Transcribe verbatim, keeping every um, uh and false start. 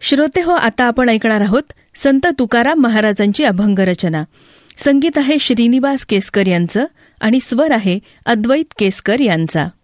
श्रोते हो, आता आपण ऐकणार आहोत संत तुकाराम महाराजांची अभंग रचना. संगीत आहे श्रीनिवास केसकर यांचं आणि स्वर आहे अद्वैत केसकर यांचा.